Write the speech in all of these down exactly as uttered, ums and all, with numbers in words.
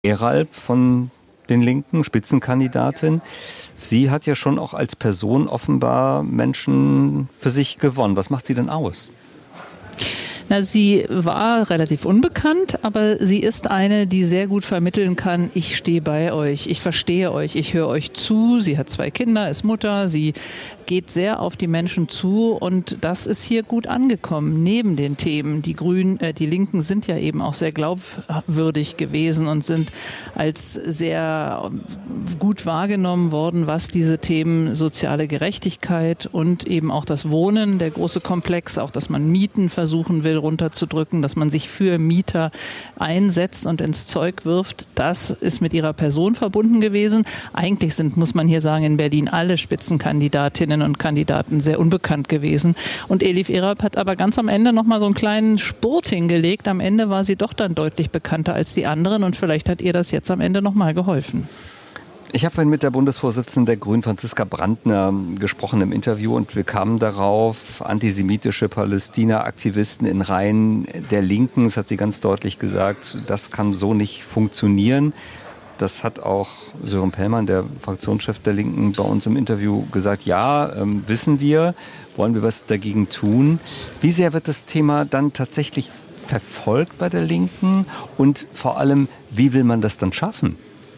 Eralp von den Linken, Spitzenkandidatin. Sie hat ja schon auch als Person offenbar Menschen für sich gewonnen. Was macht sie denn aus? Na, sie war relativ unbekannt, aber sie ist eine, die sehr gut vermitteln kann, ich stehe bei euch, ich verstehe euch, ich höre euch zu. Sie hat zwei Kinder, ist Mutter, sie geht sehr auf die Menschen zu und das ist hier gut angekommen. Neben den Themen, die Grünen, äh, die Linken sind ja eben auch sehr glaubwürdig gewesen und sind als sehr gut wahrgenommen worden, was diese Themen soziale Gerechtigkeit und eben auch das Wohnen, der große Komplex, auch dass man Mieten versuchen will runterzudrücken, dass man sich für Mieter einsetzt und ins Zeug wirft, das ist mit ihrer Person verbunden gewesen. Eigentlich sind, muss man hier sagen, in Berlin alle Spitzenkandidatinnen und Kandidaten sehr unbekannt gewesen. Und Elif Eralp hat aber ganz am Ende nochmal so einen kleinen Spurt hingelegt. Am Ende war sie doch dann deutlich bekannter als die anderen und vielleicht hat ihr das jetzt am Ende nochmal geholfen. Ich habe vorhin mit der Bundesvorsitzenden der Grünen, Franziska Brandner, gesprochen im Interview und wir kamen darauf, antisemitische Palästina-Aktivisten in Reihen der Linken, das hat sie ganz deutlich gesagt, das kann so nicht funktionieren. Das hat auch Sören Pellmann, der Fraktionschef der Linken, bei uns im Interview gesagt, ja, ähm, wissen wir, wollen wir was dagegen tun. Wie sehr wird das Thema dann tatsächlich verfolgt bei der Linken und vor allem, wie will man das dann schaffen?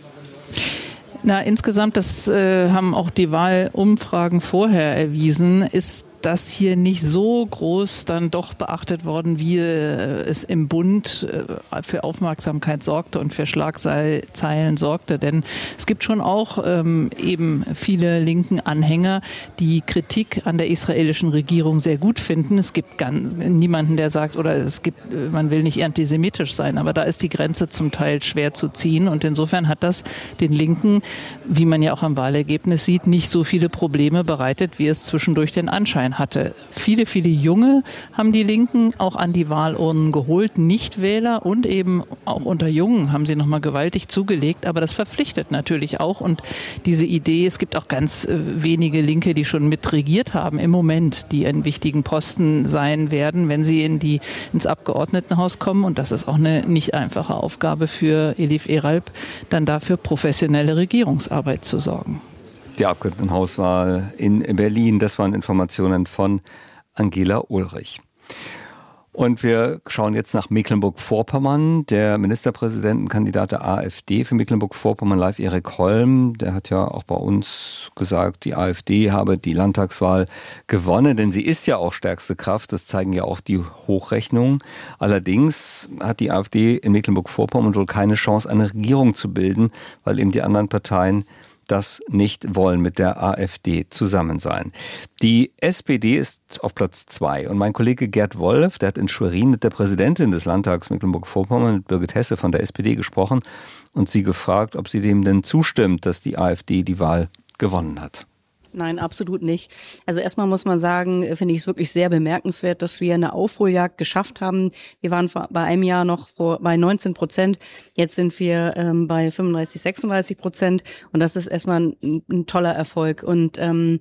Na, insgesamt, das äh, haben auch die Wahlumfragen vorher erwiesen, ist das hier nicht so groß dann doch beachtet worden, wie äh, es im Bund äh, für Aufmerksamkeit sorgte und für Schlagzeilen sorgte. Denn es gibt schon auch ähm, eben viele linken Anhänger, die Kritik an der israelischen Regierung sehr gut finden. Es gibt ganz, niemanden, der sagt, oder es gibt, man will nicht antisemitisch sein, aber da ist die Grenze zum Teil schwer zu ziehen. Und insofern hat das den Linken, wie man ja auch am Wahlergebnis sieht, nicht so viele Probleme bereitet, wie es zwischendurch den Anschein hatte. Viele, viele Junge haben die Linken auch an die Wahlurnen geholt, Nichtwähler und eben auch unter Jungen haben sie nochmal gewaltig zugelegt, aber das verpflichtet natürlich auch und diese Idee, es gibt auch ganz äh, wenige Linke, die schon mitregiert haben im Moment, die in wichtigen Posten sein werden, wenn sie in die, ins Abgeordnetenhaus kommen und das ist auch eine nicht einfache Aufgabe für Elif Eralp, dann dafür professionelle Regierungsarbeit zu sorgen. Die Abgeordnetenhauswahl in Berlin, das waren Informationen von Angela Ulrich. Und wir schauen jetzt nach Mecklenburg-Vorpommern. Der Ministerpräsidentenkandidat der AfD für Mecklenburg-Vorpommern, Leif Erik Holm, der hat ja auch bei uns gesagt, die AfD habe die Landtagswahl gewonnen, denn sie ist ja auch stärkste Kraft, das zeigen ja auch die Hochrechnungen. Allerdings hat die AfD in Mecklenburg-Vorpommern wohl keine Chance, eine Regierung zu bilden, weil eben die anderen Parteien das nicht wollen, mit der AfD zusammen sein. Die S P D ist auf Platz zwei und mein Kollege Gerd Wolf, der hat in Schwerin mit der Präsidentin des Landtags Mecklenburg-Vorpommern, mit Birgit Hesse von der S P D gesprochen und sie gefragt, ob sie dem denn zustimmt, dass die AfD die Wahl gewonnen hat. Nein, absolut nicht. Also erstmal muss man sagen, finde ich es wirklich sehr bemerkenswert, dass wir eine Aufholjagd geschafft haben. Wir waren bei einem Jahr noch vor, bei neunzehn Prozent. Jetzt sind wir ähm, bei fünfunddreißig, sechsunddreißig Prozent. Und das ist erstmal ein, ein toller Erfolg. Und ähm,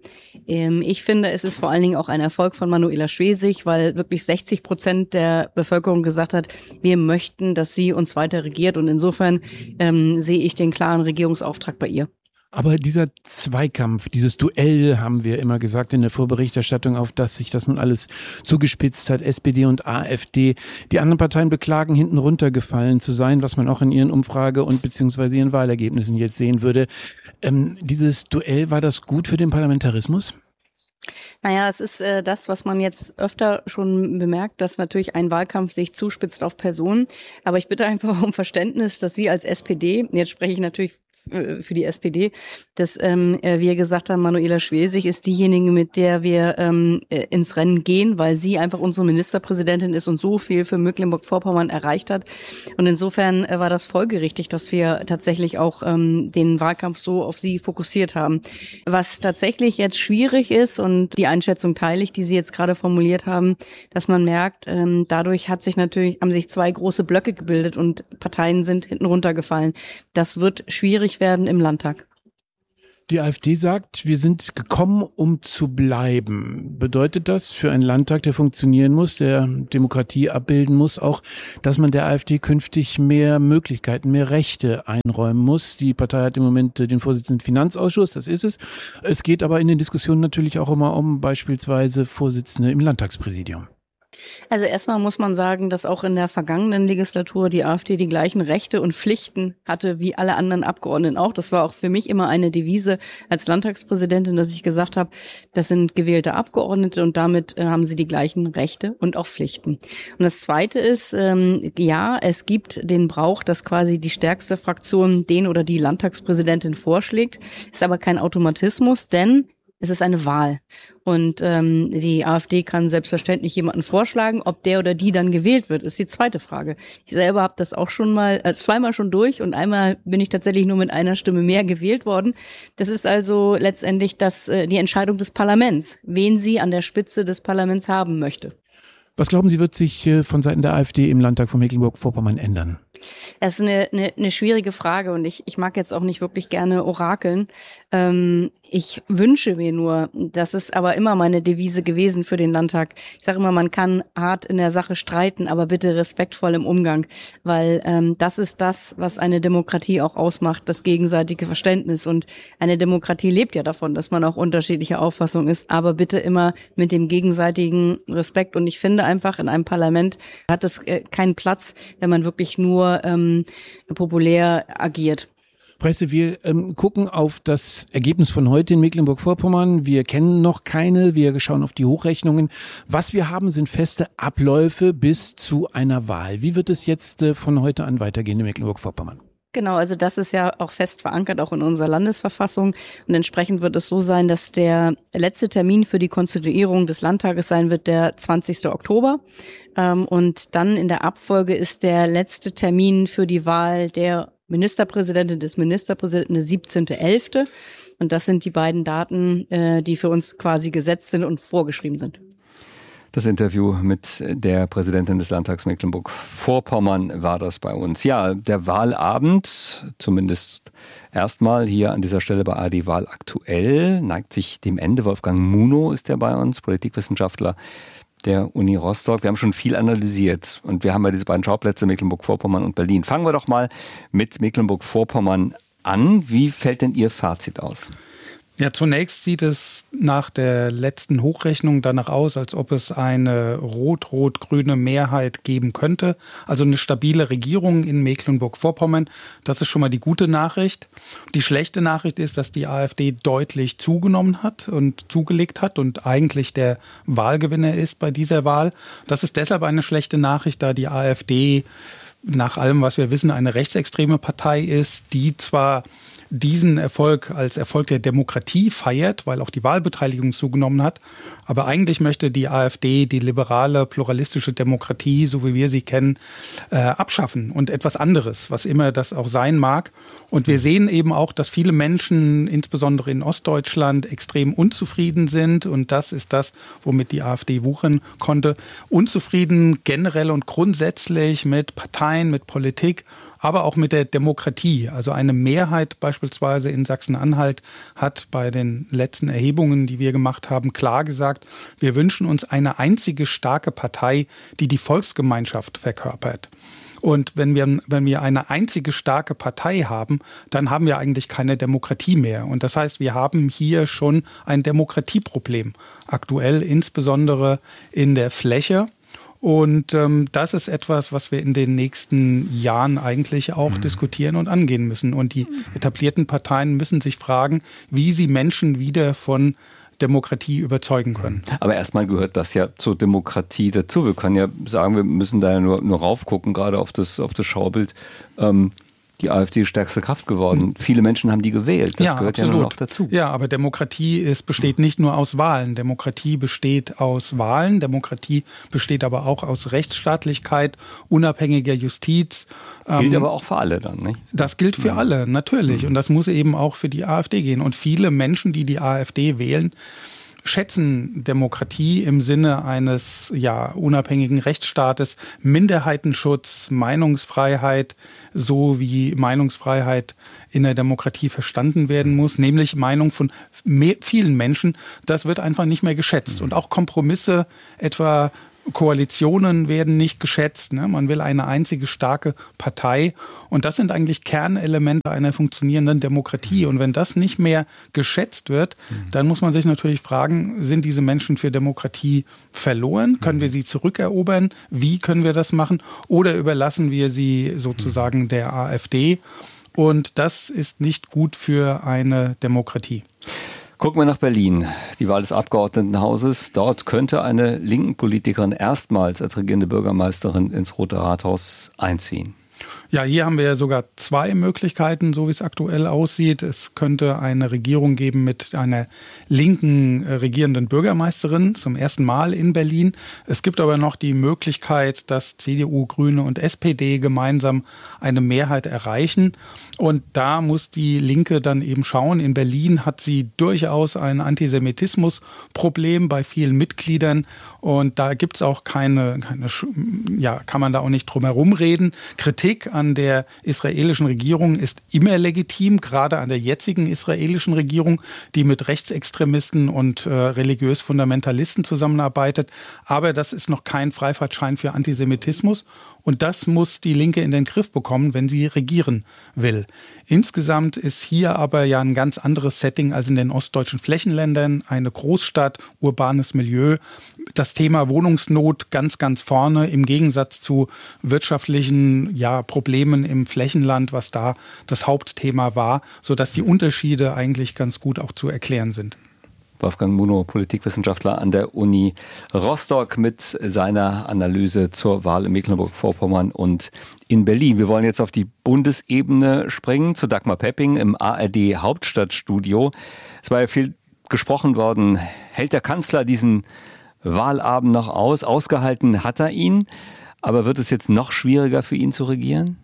ich finde, es ist vor allen Dingen auch ein Erfolg von Manuela Schwesig, weil wirklich sechzig Prozent der Bevölkerung gesagt hat, wir möchten, dass sie uns weiter regiert. Und insofern ähm, sehe ich den klaren Regierungsauftrag bei ihr. Aber dieser Zweikampf, dieses Duell, haben wir immer gesagt in der Vorberichterstattung, auf das sich das nun alles zugespitzt hat, S P D und AfD. Die anderen Parteien beklagen, hinten runtergefallen zu sein, was man auch in ihren Umfrage- und beziehungsweise ihren Wahlergebnissen jetzt sehen würde. Ähm, dieses Duell, war das gut für den Parlamentarismus? Naja, es ist äh, das, was man jetzt öfter schon bemerkt, dass natürlich ein Wahlkampf sich zuspitzt auf Personen. Aber ich bitte einfach um Verständnis, dass wir als S P D, jetzt spreche ich natürlich für die S P D, dass ähm, wir gesagt haben, Manuela Schwesig ist diejenige, mit der wir ähm, ins Rennen gehen, weil sie einfach unsere Ministerpräsidentin ist und so viel für Mecklenburg-Vorpommern erreicht hat. Und insofern äh, war das folgerichtig, dass wir tatsächlich auch ähm, den Wahlkampf so auf sie fokussiert haben. Was tatsächlich jetzt schwierig ist, und die Einschätzung teile ich, die Sie jetzt gerade formuliert haben, dass man merkt, ähm, dadurch hat sich natürlich, haben sich zwei große Blöcke gebildet und Parteien sind hinten runtergefallen. Das wird schwierig werden im Landtag. Die AfD sagt, wir sind gekommen, um zu bleiben. Bedeutet das für einen Landtag, der funktionieren muss, der Demokratie abbilden muss, auch, dass man der AfD künftig mehr Möglichkeiten, mehr Rechte einräumen muss? Die Partei hat im Moment den Vorsitzenden Finanzausschuss, das ist es. Es geht aber in den Diskussionen natürlich auch immer um beispielsweise Vorsitzende im Landtagspräsidium. Also erstmal muss man sagen, dass auch in der vergangenen Legislatur die AfD die gleichen Rechte und Pflichten hatte wie alle anderen Abgeordneten auch. Das war auch für mich immer eine Devise als Landtagspräsidentin, dass ich gesagt habe, das sind gewählte Abgeordnete und damit äh, haben sie die gleichen Rechte und auch Pflichten. Und das Zweite ist, ähm, ja, es gibt den Brauch, dass quasi die stärkste Fraktion den oder die Landtagspräsidentin vorschlägt, ist aber kein Automatismus, denn es ist eine Wahl und ähm, die AfD kann selbstverständlich jemanden vorschlagen, ob der oder die dann gewählt wird, ist die zweite Frage. Ich selber habe das auch schon mal, äh, zweimal schon durch und einmal bin ich tatsächlich nur mit einer Stimme mehr gewählt worden. Das ist also letztendlich das, äh, die Entscheidung des Parlaments, wen sie an der Spitze des Parlaments haben möchte. Was glauben Sie, wird sich äh, von Seiten der AfD im Landtag von Mecklenburg-Vorpommern ändern? Das ist eine, eine, eine schwierige Frage und ich, ich mag jetzt auch nicht wirklich gerne orakeln. Ähm, ich wünsche mir nur, das ist aber immer meine Devise gewesen für den Landtag. Ich sage immer, man kann hart in der Sache streiten, aber bitte respektvoll im Umgang, weil ähm, das ist das, was eine Demokratie auch ausmacht, das gegenseitige Verständnis. Und eine Demokratie lebt ja davon, dass man auch unterschiedlicher Auffassung ist, aber bitte immer mit dem gegenseitigen Respekt. Und ich finde einfach, in einem Parlament hat es äh, keinen Platz, wenn man wirklich nur ähm, populär agiert. Presse, wir ähm, gucken auf das Ergebnis von heute in Mecklenburg-Vorpommern. Wir kennen noch keine, wir schauen auf die Hochrechnungen. Was wir haben, sind feste Abläufe bis zu einer Wahl. Wie wird es jetzt äh, von heute an weitergehen in Mecklenburg-Vorpommern? Genau, also das ist ja auch fest verankert, auch in unserer Landesverfassung. Und entsprechend wird es so sein, dass der letzte Termin für die Konstituierung des Landtages sein wird, der zwanzigsten Oktober. Und dann in der Abfolge ist der letzte Termin für die Wahl der Ministerpräsidentin des Ministerpräsidenten der siebzehnten elften Und das sind die beiden Daten, die für uns quasi gesetzt sind und vorgeschrieben sind. Das Interview mit der Präsidentin des Landtags Mecklenburg-Vorpommern war das bei uns. Ja, der Wahlabend, zumindest erstmal hier an dieser Stelle bei A R D Wahl aktuell, neigt sich dem Ende. Wolfgang Munow ist ja bei uns, Politikwissenschaftler der Uni Rostock. Wir haben schon viel analysiert und wir haben ja diese beiden Schauplätze Mecklenburg-Vorpommern und Berlin. Fangen wir doch mal mit Mecklenburg-Vorpommern an. Wie fällt denn Ihr Fazit aus? Ja, zunächst sieht es nach der letzten Hochrechnung danach aus, als ob es eine rot-rot-grüne Mehrheit geben könnte. Also eine stabile Regierung in Mecklenburg-Vorpommern. Das ist schon mal die gute Nachricht. Die schlechte Nachricht ist, dass die AfD deutlich zugenommen hat und zugelegt hat und eigentlich der Wahlgewinner ist bei dieser Wahl. Das ist deshalb eine schlechte Nachricht, da die AfD nach allem, was wir wissen, eine rechtsextreme Partei ist, die zwar diesen Erfolg als Erfolg der Demokratie feiert, weil auch die Wahlbeteiligung zugenommen hat. Aber eigentlich möchte die AfD die liberale, pluralistische Demokratie, so wie wir sie kennen, äh, abschaffen und etwas anderes, was immer das auch sein mag. Und wir sehen eben auch, dass viele Menschen, insbesondere in Ostdeutschland, extrem unzufrieden sind. Und das ist das, womit die AfD wuchern konnte. Unzufrieden generell und grundsätzlich mit Parteien, mit Politik, aber auch mit der Demokratie. Also eine Mehrheit beispielsweise in Sachsen-Anhalt hat bei den letzten Erhebungen, die wir gemacht haben, klar gesagt, wir wünschen uns eine einzige starke Partei, die die Volksgemeinschaft verkörpert. Und wenn wir, wenn wir eine einzige starke Partei haben, dann haben wir eigentlich keine Demokratie mehr. Und das heißt, wir haben hier schon ein Demokratieproblem. Aktuell insbesondere in der Fläche. Und ähm, das ist etwas, was wir in den nächsten Jahren eigentlich auch mhm. diskutieren und angehen müssen. Und die etablierten Parteien müssen sich fragen, wie sie Menschen wieder von Demokratie überzeugen können. Aber erstmal gehört das ja zur Demokratie dazu. Wir können ja sagen, wir müssen da ja nur, nur raufgucken, gerade auf das, auf das Schaubild. Ähm Die AfD ist stärkste Kraft geworden. Viele Menschen haben die gewählt. Das ja, gehört absolut. ja nur noch dazu. Ja, aber Demokratie ist, besteht nicht nur aus Wahlen. Demokratie besteht aus Wahlen. Demokratie besteht aber auch aus Rechtsstaatlichkeit, unabhängiger Justiz. Gilt ähm, aber auch für alle dann, nicht? Das gilt für ja. alle, natürlich. Mhm. Und das muss eben auch für die AfD gehen. Und viele Menschen, die die AfD wählen, schätzen Demokratie im Sinne eines ja unabhängigen Rechtsstaates, Minderheitenschutz, Meinungsfreiheit, so wie Meinungsfreiheit in der Demokratie verstanden werden muss, nämlich Meinung von mehr, vielen Menschen. Das wird einfach nicht mehr geschätzt. Und auch Kompromisse, etwa Koalitionen werden nicht geschätzt. Ne? Man will eine einzige starke Partei. Und das sind eigentlich Kernelemente einer funktionierenden Demokratie. Und wenn das nicht mehr geschätzt wird, dann muss man sich natürlich fragen, sind diese Menschen für Demokratie verloren? Können wir sie zurückerobern? Wie können wir das machen? Oder überlassen wir sie sozusagen der AfD? Und das ist nicht gut für eine Demokratie. Gucken wir nach Berlin. Die Wahl des Abgeordnetenhauses. Dort könnte eine linken Politikerin erstmals als regierende Bürgermeisterin ins Rote Rathaus einziehen. Ja, hier haben wir ja sogar zwei Möglichkeiten, so wie es aktuell aussieht. Es könnte eine Regierung geben mit einer linken regierenden Bürgermeisterin zum ersten Mal in Berlin. Es gibt aber noch die Möglichkeit, dass C D U, Grüne und S P D gemeinsam eine Mehrheit erreichen. Und da muss die Linke dann eben schauen. In Berlin hat sie durchaus ein Antisemitismusproblem bei vielen Mitgliedern. Und da gibt es auch keine, keine, ja, kann man da auch nicht drum herum reden. Kritik an der israelischen Regierung ist immer legitim, gerade an der jetzigen israelischen Regierung, die mit Rechtsextremisten und äh, religiös Fundamentalisten zusammenarbeitet. Aber das ist noch kein Freifahrtschein für Antisemitismus. Und das muss die Linke in den Griff bekommen, wenn sie regieren will. Insgesamt ist hier aber ja ein ganz anderes Setting als in den ostdeutschen Flächenländern. Eine Großstadt, urbanes Milieu. Das Thema Wohnungsnot ganz, ganz vorne im Gegensatz zu wirtschaftlichen ja, Problemen im Flächenland, was da das Hauptthema war, sodass die Unterschiede eigentlich ganz gut auch zu erklären sind. Wolfgang Munow, Politikwissenschaftler an der Uni Rostock mit seiner Analyse zur Wahl in Mecklenburg-Vorpommern und in Berlin. Wir wollen jetzt auf die Bundesebene springen, zu Dagmar Pepping im A R D Hauptstadtstudio. Es war ja viel gesprochen worden. Hält der Kanzler diesen Wahlabend noch aus? Ausgehalten hat er ihn. Aber wird es jetzt noch schwieriger für ihn zu regieren?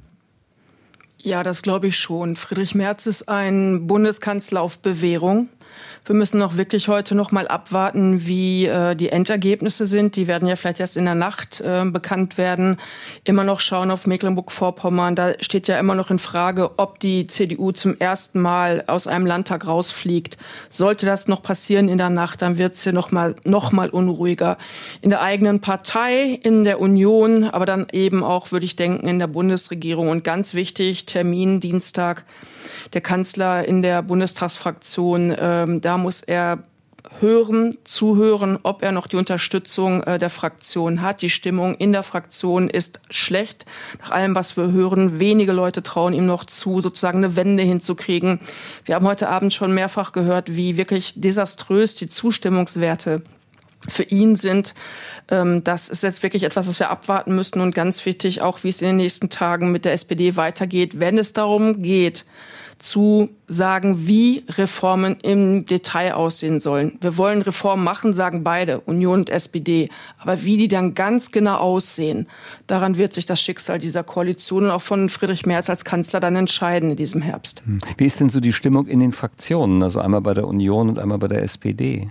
Ja, das glaube ich schon. Friedrich Merz ist ein Bundeskanzler auf Bewährung. Wir müssen noch wirklich heute noch mal abwarten, wie äh, die Endergebnisse sind. Die werden ja vielleicht erst in der Nacht äh, bekannt werden. Immer noch schauen auf Mecklenburg-Vorpommern. Da steht ja immer noch in Frage, ob die C D U zum ersten Mal aus einem Landtag rausfliegt. Sollte das noch passieren in der Nacht, dann wird es ja noch mal, noch mal unruhiger. In der eigenen Partei, in der Union, aber dann eben auch, würde ich denken, in der Bundesregierung. Und ganz wichtig, Termin Dienstag. Der Kanzler in der Bundestagsfraktion, ähm, da muss er hören, zuhören, ob er noch die Unterstützung äh, der Fraktion hat. Die Stimmung in der Fraktion ist schlecht. Nach allem, was wir hören, wenige Leute trauen ihm noch zu, sozusagen eine Wende hinzukriegen. Wir haben heute Abend schon mehrfach gehört, wie wirklich desaströs die Zustimmungswerte für ihn sind. Das ist jetzt wirklich etwas, was wir abwarten müssen und ganz wichtig auch, wie es in den nächsten Tagen mit der S P D weitergeht, wenn es darum geht, zu sagen, wie Reformen im Detail aussehen sollen. Wir wollen Reformen machen, sagen beide, Union und S P D. Aber wie die dann ganz genau aussehen, daran wird sich das Schicksal dieser Koalition und auch von Friedrich Merz als Kanzler dann entscheiden in diesem Herbst. Wie ist denn so die Stimmung in den Fraktionen? Also einmal bei der Union und einmal bei der S P D?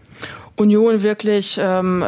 Union wirklich ähm,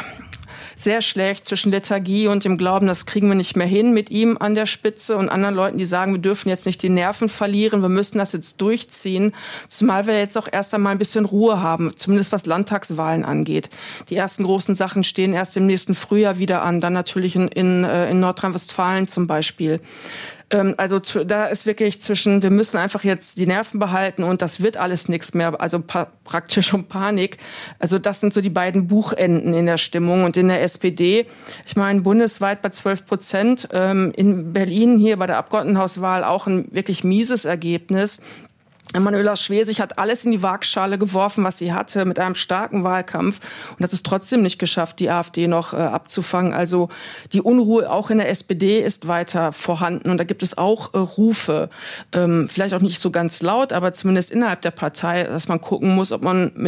sehr schlecht, zwischen Lethargie und dem Glauben, das kriegen wir nicht mehr hin mit ihm an der Spitze und anderen Leuten, die sagen, wir dürfen jetzt nicht die Nerven verlieren, wir müssen das jetzt durchziehen, zumal wir jetzt auch erst einmal ein bisschen Ruhe haben, zumindest was Landtagswahlen angeht. Die ersten großen Sachen stehen erst im nächsten Frühjahr wieder an, dann natürlich in, in, in Nordrhein-Westfalen zum Beispiel. Also da ist wirklich zwischen, wir müssen einfach jetzt die Nerven behalten und das wird alles nichts mehr, also pa- praktisch um Panik. Also das sind so die beiden Buchenden in der Stimmung und in der S P D. Ich meine, bundesweit bei zwölf Prozent, ähm, in Berlin hier bei der Abgeordnetenhauswahl auch ein wirklich mieses Ergebnis. Manuela Schwesig hat alles in die Waagschale geworfen, was sie hatte, mit einem starken Wahlkampf und hat es trotzdem nicht geschafft, die AfD noch äh, abzufangen. Also die Unruhe auch in der S P D ist weiter vorhanden und da gibt es auch äh, Rufe, ähm, vielleicht auch nicht so ganz laut, aber zumindest innerhalb der Partei, dass man gucken muss, ob man mit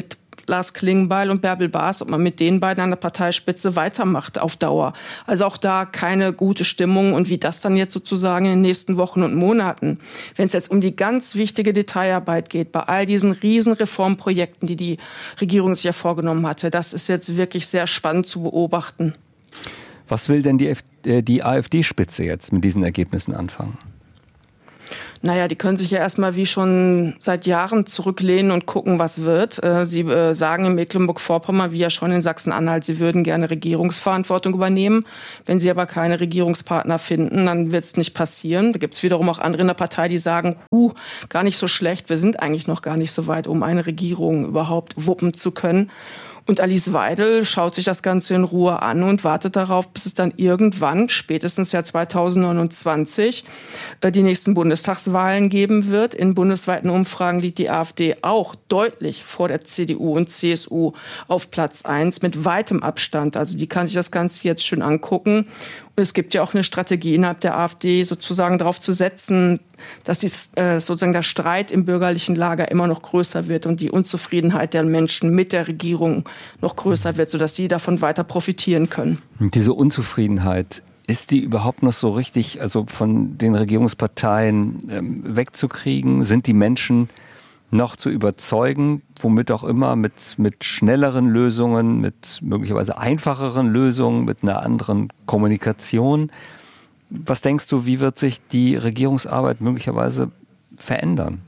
Lars Klingbeil und Bärbel Baas, ob man mit den beiden an der Parteispitze weitermacht auf Dauer. Also auch da keine gute Stimmung und wie das dann jetzt sozusagen in den nächsten Wochen und Monaten, wenn es jetzt um die ganz wichtige Detailarbeit geht, bei all diesen riesen Reformprojekten, die die Regierung sich ja vorgenommen hatte, das ist jetzt wirklich sehr spannend zu beobachten. Was will denn die, F- äh, die AfD-Spitze jetzt mit diesen Ergebnissen anfangen? Naja, die können sich ja erstmal wie schon seit Jahren zurücklehnen und gucken, was wird. Sie sagen in Mecklenburg-Vorpommern, wie ja schon in Sachsen-Anhalt, sie würden gerne Regierungsverantwortung übernehmen. Wenn sie aber keine Regierungspartner finden, dann wird es nicht passieren. Da gibt es wiederum auch andere in der Partei, die sagen, huh, gar nicht so schlecht, wir sind eigentlich noch gar nicht so weit, um eine Regierung überhaupt wuppen zu können. Und Alice Weidel schaut sich das Ganze in Ruhe an und wartet darauf, bis es dann irgendwann, spätestens Jahr zweitausendneunundzwanzig, die nächsten Bundestagswahlen geben wird. In bundesweiten Umfragen liegt die AfD auch deutlich vor der C D U und C S U auf Platz eins mit weitem Abstand. Also die kann sich das Ganze jetzt schön angucken. Und es gibt ja auch eine Strategie innerhalb der AfD, sozusagen darauf zu setzen, dass dies, äh, sozusagen der Streit im bürgerlichen Lager immer noch größer wird und die Unzufriedenheit der Menschen mit der Regierung noch größer wird, sodass sie davon weiter profitieren können. Und diese Unzufriedenheit, ist die überhaupt noch so richtig, also von den Regierungsparteien ähm, wegzukriegen? Sind die Menschen noch zu überzeugen, womit auch immer, mit, mit schnelleren Lösungen, mit möglicherweise einfacheren Lösungen, mit einer anderen Kommunikation? Was denkst du, wie wird sich die Regierungsarbeit möglicherweise verändern?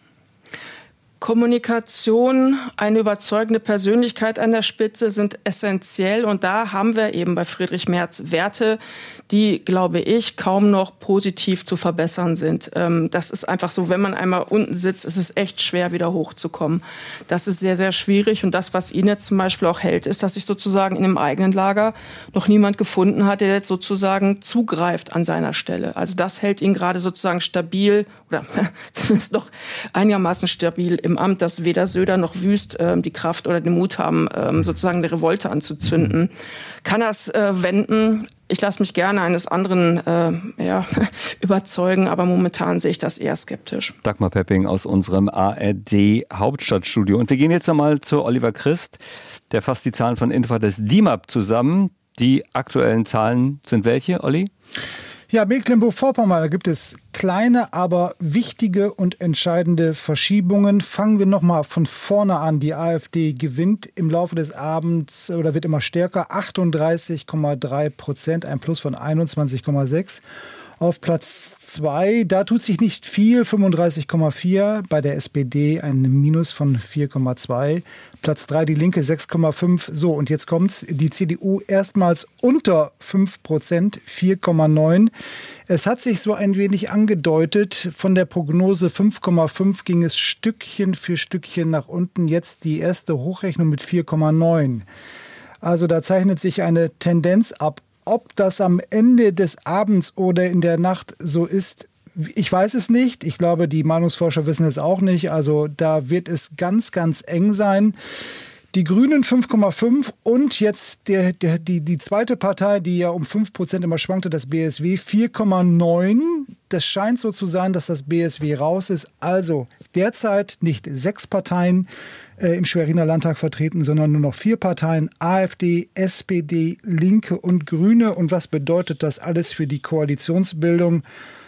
Kommunikation, eine überzeugende Persönlichkeit an der Spitze sind essentiell. Und da haben wir eben bei Friedrich Merz Werte, die, glaube ich, kaum noch positiv zu verbessern sind. Das ist einfach so, wenn man einmal unten sitzt, ist es echt schwer, wieder hochzukommen. Das ist sehr, sehr schwierig. Und das, was ihn jetzt zum Beispiel auch hält, ist, dass sich sozusagen in dem eigenen Lager noch niemand gefunden hat, der jetzt sozusagen zugreift an seiner Stelle. Also das hält ihn gerade sozusagen stabil oder zumindest noch einigermaßen stabil im Amt, dass weder Söder noch Wüst ähm, die Kraft oder den Mut haben, ähm, sozusagen eine Revolte anzuzünden. Kann er es äh, wenden? Ich lasse mich gerne eines anderen äh, ja, überzeugen, aber momentan sehe ich das eher skeptisch. Dagmar Pepping aus unserem A R D-Hauptstadtstudio. Und wir gehen jetzt einmal zu Oliver Christ, der fasst die Zahlen von Infratest D I M A P zusammen. Die aktuellen Zahlen sind welche, Olli? Ja, Mecklenburg-Vorpommern, da gibt es kleine, aber wichtige und entscheidende Verschiebungen. Fangen wir nochmal von vorne an. Die AfD gewinnt im Laufe des Abends oder wird immer stärker. achtunddreißig Komma drei Prozent, ein Plus von einundzwanzig Komma sechs. Auf Platz zwei, da tut sich nicht viel, fünfunddreißig Komma vier. Bei der S P D ein Minus von vier Komma zwei. Platz drei, die Linke sechs Komma fünf. So, und jetzt kommt's. Die C D U erstmals unter fünf Prozent, vier Komma neun. Es hat sich so ein wenig angedeutet. Von der Prognose fünf Komma fünf ging es Stückchen für Stückchen nach unten. Jetzt die erste Hochrechnung mit vier Komma neun. Also da zeichnet sich eine Tendenz ab. Ob das am Ende des Abends oder in der Nacht so ist, ich weiß es nicht. Ich glaube, die Meinungsforscher wissen es auch nicht. Also da wird es ganz, ganz eng sein. Die Grünen fünf Komma fünf und jetzt der, der, die, die zweite Partei, die ja um fünf Prozent immer schwankte, das B S W, vier Komma neun. Das scheint so zu sein, dass das B S W raus ist. Also derzeit nicht sechs Parteien äh, im Schweriner Landtag vertreten, sondern nur noch vier Parteien, AfD, S P D, Linke und Grüne. Und was bedeutet das alles für die Koalitionsbildung?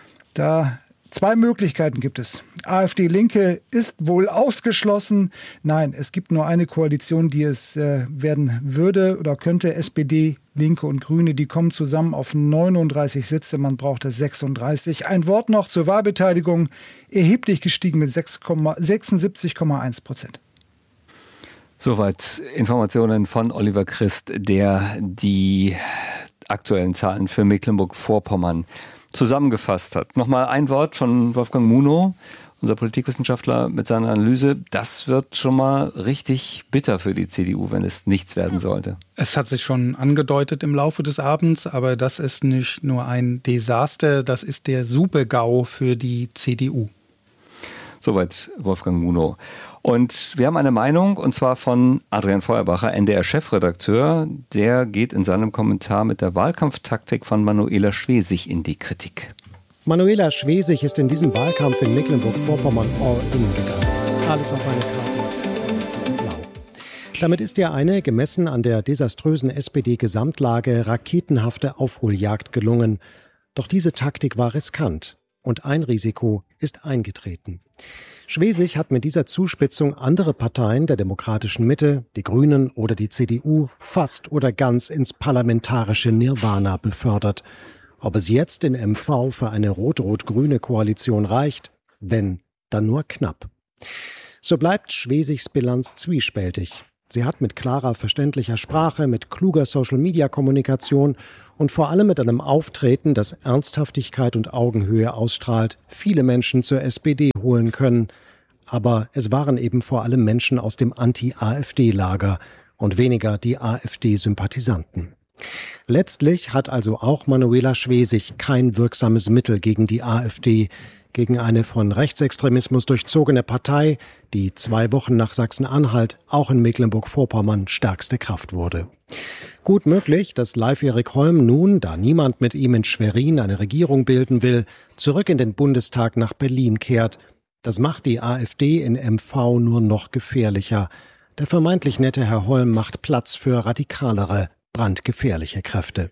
Da zwei Möglichkeiten gibt es. AfD Linke ist wohl ausgeschlossen. Nein, es gibt nur eine Koalition, die es äh, werden würde oder könnte. S P D, Linke und Grüne, die kommen zusammen auf neununddreißig Sitze. Man brauchte sechsunddreißig. Ein Wort noch zur Wahlbeteiligung. Erheblich gestiegen mit sechsundsiebzig Komma eins Prozent. Soweit Informationen von Oliver Christ, der die aktuellen Zahlen für Mecklenburg-Vorpommern zusammengefasst hat. Nochmal ein Wort von Wolfgang Munow, unser Politikwissenschaftler, mit seiner Analyse. Das wird schon mal richtig bitter für die C D U, wenn es nichts werden sollte. Es hat sich schon angedeutet im Laufe des Abends, aber das ist nicht nur ein Desaster, das ist der Super-GAU für die C D U. Soweit Wolfgang Munow. Und wir haben eine Meinung, und zwar von Adrian Feuerbacher, N D R-Chefredakteur. Der geht in seinem Kommentar mit der Wahlkampftaktik von Manuela Schwesig in die Kritik. Manuela Schwesig ist in diesem Wahlkampf in Mecklenburg-Vorpommern all in gegangen. Alles auf eine Karte. Blau. Damit ist ihr eine, gemessen an der desaströsen S P D-Gesamtlage, raketenhafte Aufholjagd gelungen. Doch diese Taktik war riskant und ein Risiko ist eingetreten. Schwesig hat mit dieser Zuspitzung andere Parteien der demokratischen Mitte, die Grünen oder die C D U, fast oder ganz ins parlamentarische Nirvana befördert. Ob es jetzt in M V für eine rot-rot-grüne Koalition reicht? Wenn, dann nur knapp. So bleibt Schwesigs Bilanz zwiespältig. Sie hat mit klarer, verständlicher Sprache, mit kluger Social-Media-Kommunikation und vor allem mit einem Auftreten, das Ernsthaftigkeit und Augenhöhe ausstrahlt, viele Menschen zur S P D holen können. Aber es waren eben vor allem Menschen aus dem Anti-AfD-Lager und weniger die AfD-Sympathisanten. Letztlich hat also auch Manuela Schwesig kein wirksames Mittel gegen die AfD, gegen eine von Rechtsextremismus durchzogene Partei, die zwei Wochen nach Sachsen-Anhalt auch in Mecklenburg-Vorpommern stärkste Kraft wurde. Gut möglich, dass Leif-Erik Holm nun, da niemand mit ihm in Schwerin eine Regierung bilden will, zurück in den Bundestag nach Berlin kehrt. Das macht die AfD in M V nur noch gefährlicher. Der vermeintlich nette Herr Holm macht Platz für radikalere, brandgefährliche Kräfte.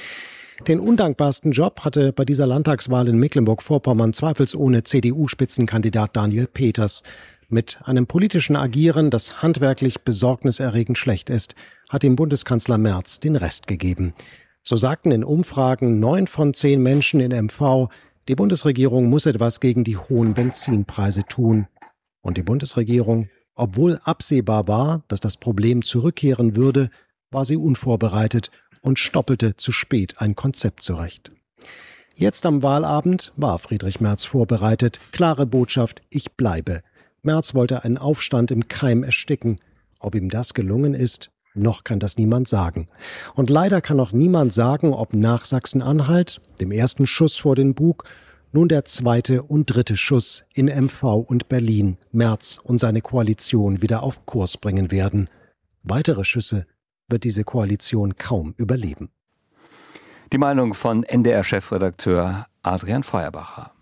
Den undankbarsten Job hatte bei dieser Landtagswahl in Mecklenburg-Vorpommern zweifelsohne C D U-Spitzenkandidat Daniel Peters. Mit einem politischen Agieren, das handwerklich besorgniserregend schlecht ist, hat ihm Bundeskanzler Merz den Rest gegeben. So sagten in Umfragen neun von zehn Menschen in M V, die Bundesregierung muss etwas gegen die hohen Benzinpreise tun. Und die Bundesregierung, obwohl absehbar war, dass das Problem zurückkehren würde, war sie unvorbereitet und stoppelte zu spät ein Konzept zurecht. Jetzt am Wahlabend war Friedrich Merz vorbereitet. Klare Botschaft, ich bleibe. Merz wollte einen Aufstand im Keim ersticken. Ob ihm das gelungen ist, noch kann das niemand sagen. Und leider kann auch niemand sagen, ob nach Sachsen-Anhalt, dem ersten Schuss vor den Bug, nun der zweite und dritte Schuss in M V und Berlin Merz und seine Koalition wieder auf Kurs bringen werden. Weitere Schüsse wird diese Koalition kaum überleben. Die Meinung von N D R-Chefredakteur Adrian Feuerbacher.